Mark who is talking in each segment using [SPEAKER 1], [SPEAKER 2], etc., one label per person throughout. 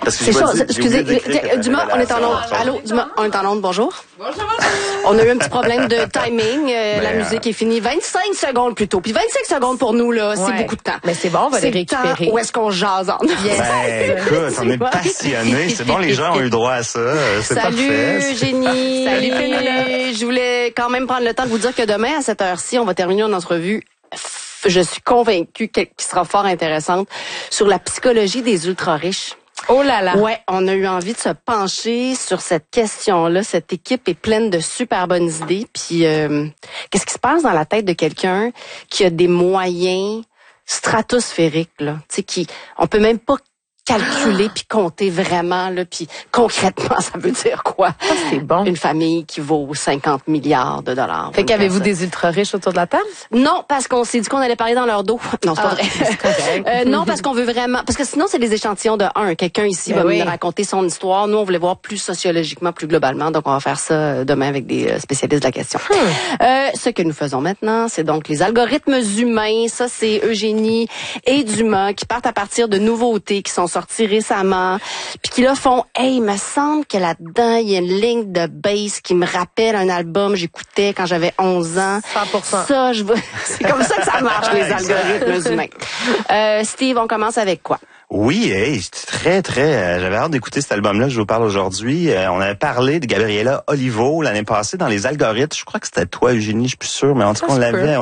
[SPEAKER 1] Parce que
[SPEAKER 2] C'est ça,
[SPEAKER 1] j'ai
[SPEAKER 2] excusez,
[SPEAKER 1] oublié d'écrire
[SPEAKER 2] Dumas, on est en onde. Allô, Dumas, on est en onde, bonjour. Bonjour. On a eu un petit problème de timing. La musique est finie 25 secondes plus tôt. Puis 25 secondes pour nous, là, c'est beaucoup de temps.
[SPEAKER 3] Mais c'est bon, on va les récupérer.
[SPEAKER 2] Où est-ce qu'on jase en
[SPEAKER 1] écoute, on est passionnés. C'est bon, les gens ont eu droit à ça. C'est parfait.
[SPEAKER 2] Salut, Génie.
[SPEAKER 3] Salut, Pénélope.
[SPEAKER 2] Je voulais quand même prendre le temps de vous dire que demain, à cette heure-ci, on va terminer une entrevue. Je suis convaincue qui sera fort intéressante sur la psychologie des ultra-riches.
[SPEAKER 3] Oh là là.
[SPEAKER 2] Ouais, on a eu envie de se pencher sur cette question-là. Cette équipe est pleine de super bonnes idées. Puis, qu'est-ce qui se passe dans la tête de quelqu'un qui a des moyens stratosphériques, là? Tu sais, on peut même pas calculer puis compter vraiment, là, puis concrètement, ça veut dire quoi?
[SPEAKER 3] Ça, c'est bon.
[SPEAKER 2] Une famille qui vaut 50 milliards de dollars.
[SPEAKER 3] Fait qu'avez-vous des ultra-riches autour de la table?
[SPEAKER 2] Non, parce qu'on s'est dit qu'on allait parler dans leur dos. Non, c'est pas vrai.
[SPEAKER 3] C'est correct.
[SPEAKER 2] Non, parce qu'on veut vraiment... Parce que sinon, c'est des échantillons de un. Quelqu'un ici va nous raconter son histoire. Nous, on voulait voir plus sociologiquement, plus globalement. Donc, on va faire ça demain avec des spécialistes de la question. Ce que nous faisons maintenant, c'est donc les algorithmes humains. Ça, c'est Eugénie et Dumas qui partent à partir de nouveautés qui sont sorties récemment, puis qui là font « Hey, il me semble que là-dedans, il y a une ligne de bass qui me rappelle un album que j'écoutais quand j'avais 11 ans. »
[SPEAKER 3] 100%.
[SPEAKER 2] Ça, c'est comme ça que ça marche, les algorithmes humains. Steve, on commence avec quoi?
[SPEAKER 1] Oui, j'étais très, j'avais hâte d'écouter cet album-là que je vous parle aujourd'hui. On avait parlé de Gabriela Olivo l'année passée dans les algorithmes. Je crois que c'était toi, Eugénie, je suis plus sûr, mais en tout cas,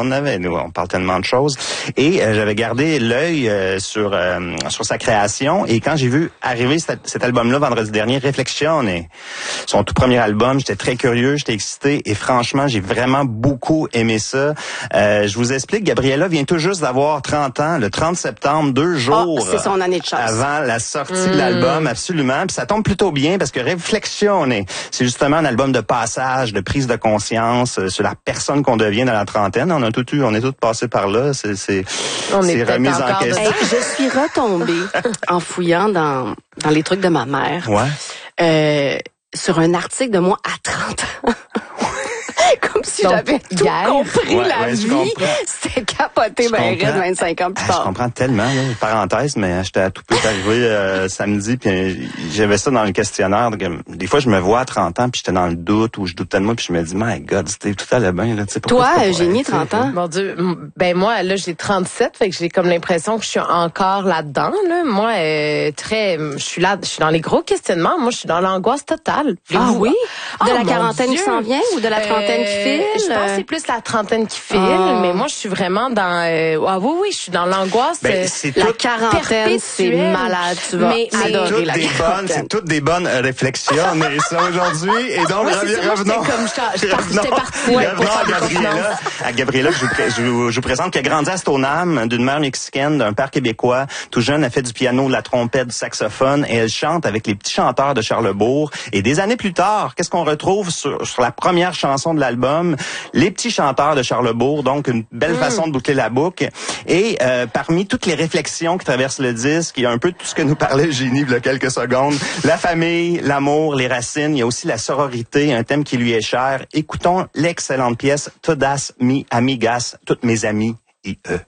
[SPEAKER 1] on parle tellement de choses. Et j'avais gardé l'œil sur sa création. Et quand j'ai vu arriver cet album-là vendredi dernier, Reflexione, son tout premier album, j'étais très curieux, j'étais excité. Et franchement, j'ai vraiment beaucoup aimé ça. Je vous explique, Gabriela vient tout juste d'avoir 30 ans, le 30 septembre, 2 jours.
[SPEAKER 2] C'est son année de chance.
[SPEAKER 1] Avant la sortie de l'album, absolument. Puis ça tombe plutôt bien parce que Reflexione, c'est justement un album de passage, de prise de conscience sur la personne qu'on devient dans la trentaine. On est tous passés par là. C'est remis en question.
[SPEAKER 2] Hey, je suis retombée en fouillant dans les trucs de ma mère.
[SPEAKER 1] Ouais.
[SPEAKER 2] Sur un article de moi à 30 ans. Comme si j'avais tout compris la vie. C'était capoté, ben, 25 ans plus tard.
[SPEAKER 1] Je comprends tellement, là, parenthèse, mais j'étais à tout peu arrivé samedi, puis j'avais ça dans le questionnaire. Des fois, je me vois à 30 ans, puis j'étais dans le doute, ou je doutais de moi, puis je me dis, my God, c'était tout allait bien, là.
[SPEAKER 2] Toi, Eugénie, 30 ans?
[SPEAKER 3] Mon Dieu, ben moi, là, j'ai 37, fait que j'ai comme l'impression que je suis encore là-dedans, là. Moi, je suis dans les gros questionnements. Moi, je suis dans l'angoisse totale.
[SPEAKER 2] Ah oui? De la
[SPEAKER 3] mon
[SPEAKER 2] quarantaine
[SPEAKER 3] Dieu.
[SPEAKER 2] qui s'en vient ou de la trentaine qui file?
[SPEAKER 3] Je pense que c'est plus la trentaine qui file, mais moi je suis vraiment dans oui, je suis dans l'angoisse.
[SPEAKER 2] La quarantaine, c'est malade, tu vas adorer la quarantaine.
[SPEAKER 1] C'est toutes des bonnes réflexions, mais ça aujourd'hui, et donc revenons à Gabriela, je vous présente qui a grandi à Stoneham, d'une mère mexicaine, d'un père québécois. Tout jeune, elle fait du piano, de la trompette, du saxophone, et elle chante avec les petits chanteurs de Charlesbourg. Et des années plus tard, qu'est-ce qu'on retrouve sur la première chanson de l'album, les petits chanteurs de Charlesbourg, donc une belle façon de boucler la boucle. Et parmi toutes les réflexions qui traversent le disque, il y a un peu de tout ce que nous parlait Eugénie il y a quelques secondes. La famille, l'amour, les racines, il y a aussi la sororité, un thème qui lui est cher. Écoutons l'excellente pièce Todas mi amigas, toutes mes amies et eux.